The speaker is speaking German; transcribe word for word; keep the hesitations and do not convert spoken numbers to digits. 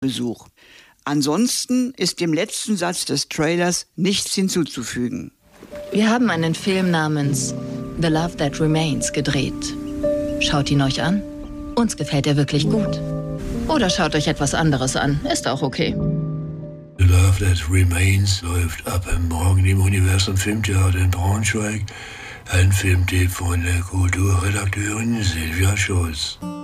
Besuch. Ansonsten ist dem letzten Satz des Trailers nichts hinzuzufügen. Wir haben einen Film namens The Love That Remains gedreht. Schaut ihn euch an. Uns gefällt er wirklich gut. Oder schaut euch etwas anderes an. Ist auch okay. The Love That Remains läuft ab morgen im Universum Filmtheater in Braunschweig. Ein Filmtipp von der Kulturredakteurin Silvia Scholz.